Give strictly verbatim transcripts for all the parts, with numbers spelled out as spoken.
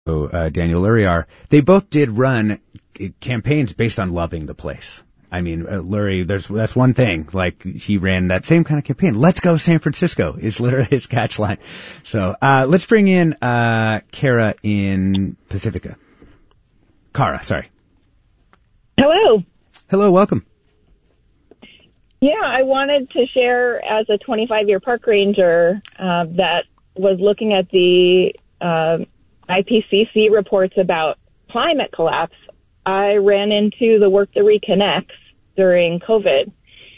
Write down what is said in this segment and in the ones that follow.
uh, Daniel Lurie are, they both did run campaigns based on loving the place. I mean, uh, Lurie, there's, that's one thing. Like, he ran that same kind of campaign. Let's go San Francisco is literally his catch line. So, uh, let's bring in, uh, Kara in Pacifica. Kara, sorry. Hello. Hello, welcome. Yeah, I wanted to share as a twenty-five-year park ranger uh, that was looking at the uh, I P C C reports about climate collapse. I ran into the work that reconnects during COVID.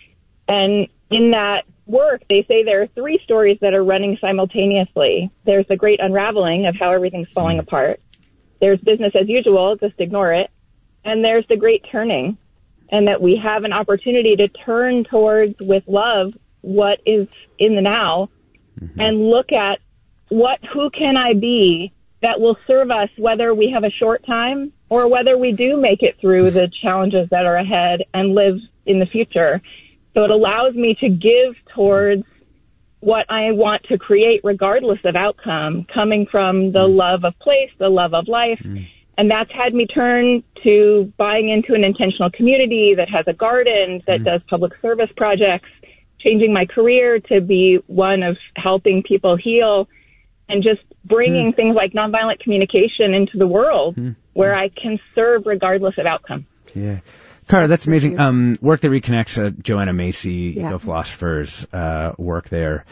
And in that work, they say there are three stories that are running simultaneously. There's the great unraveling of how everything's falling apart. There's business as usual, just ignore it. And there's the great turning, and that we have an opportunity to turn towards, with love, what is in the now, mm-hmm. and look at what, who can I be that will serve us, whether we have a short time or whether we do make it through the challenges that are ahead and live in the future. So it allows me to give towards what I want to create regardless of outcome, coming from the love of place, the love of life. Mm. And that's had me turn to buying into an intentional community that has a garden, that mm. does public service projects, changing my career to be one of helping people heal, and just bringing mm. things like nonviolent communication into the world mm. where I can serve regardless of outcome. Yeah. Kara, that's amazing. Um, work that reconnects uh, Joanna Macy, yeah. Eco-Philosophers, uh, work there.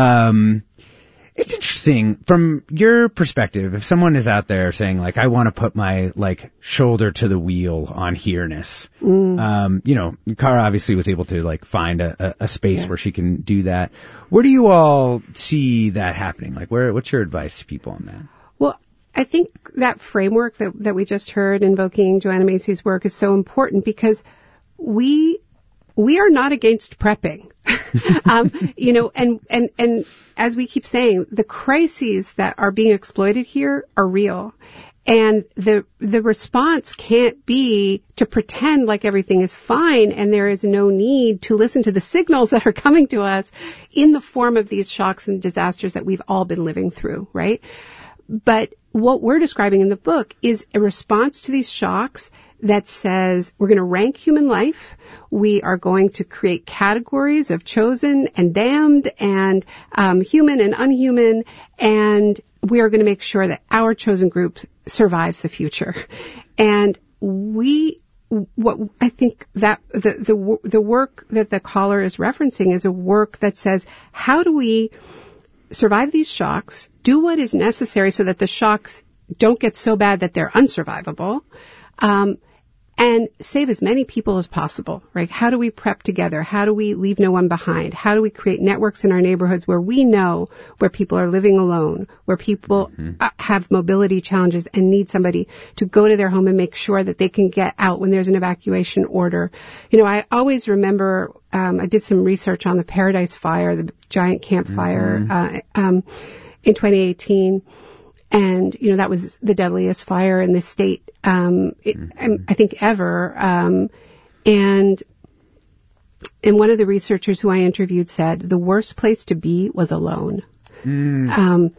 Um, it's interesting from your perspective. If someone is out there saying, like, I want to put my, like, shoulder to the wheel on here-ness, mm. um, you know, Kara obviously was able to, like, find a, a space yeah. where she can do that. Where do you all see that happening? Like, where, what's your advice to people on that? Well, I think that framework that, that we just heard invoking Joanna Macy's work is so important because we, we are not against prepping. um, you know, and, and, and as we keep saying, the crises that are being exploited here are real. And the, the response can't be to pretend like everything is fine and there is no need to listen to the signals that are coming to us in the form of these shocks and disasters that we've all been living through, right? But what we're describing in the book is a response to these shocks that says we're going to rank human life. We are going to create categories of chosen and damned and um, human and unhuman, and we are going to make sure that our chosen group survives the future. And we, what I think that the the the work that the caller is referencing is a work that says, how do we survive these shocks, do what is necessary so that the shocks don't get so bad that they're unsurvivable, um, and save as many people as possible, right? How do we prep together? How do we leave no one behind? How do we create networks in our neighborhoods where we know where people are living alone, where people mm-hmm. have mobility challenges and need somebody to go to their home and make sure that they can get out when there's an evacuation order? You know, I always remember, um, I did some research on the Paradise Fire, the giant campfire, mm-hmm. uh, um, in twenty eighteen. And, you know, that was the deadliest fire in the state, um, it, mm-hmm. I think ever. Um, and, and one of the researchers who I interviewed said the worst place to be was alone. Mm. Um,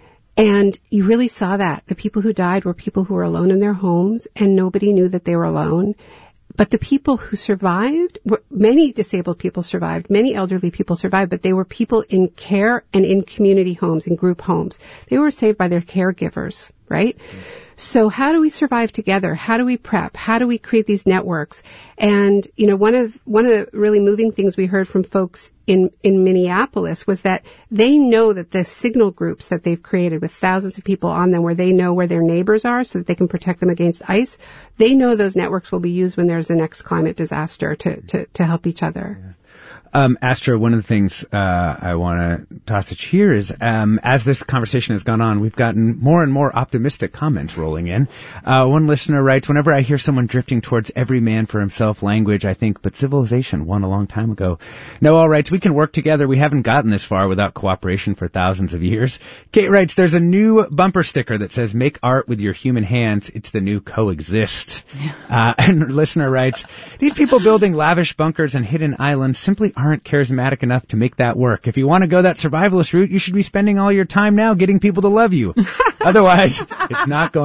and you really saw that. The people who died were people who were alone in their homes and nobody knew that they were alone. But the people who survived, were, many disabled people survived, many elderly people survived, but they were people in care and in community homes, in group homes. They were saved by their caregivers, right? Mm-hmm. So how do we survive together? How do we prep? How do we create these networks? And, you know, one of, one of the really moving things we heard from folks in, in Minneapolis was that they know that the signal groups that they've created with thousands of people on them, where they know where their neighbors are so that they can protect them against ice, they know those networks will be used when there's the next climate disaster to, to, to help each other. Yeah. Um, Astra, one of the things uh, I want to toss at you here is, um, as this conversation has gone on, we've gotten more and more optimistic comments rolling in. Uh, one listener writes, whenever I hear someone drifting towards every man for himself language, I think, but civilization won a long time ago. Noel writes, we can work together. We haven't gotten this far without cooperation for thousands of years. Kate writes, there's a new bumper sticker that says, make art with your human hands. It's the new coexist. Yeah. Uh, and listener writes, these people building lavish bunkers and hidden islands simply aren't charismatic enough to make that work. If you want to go that survivalist route, you should be spending all your time now getting people to love you. Otherwise, it's not going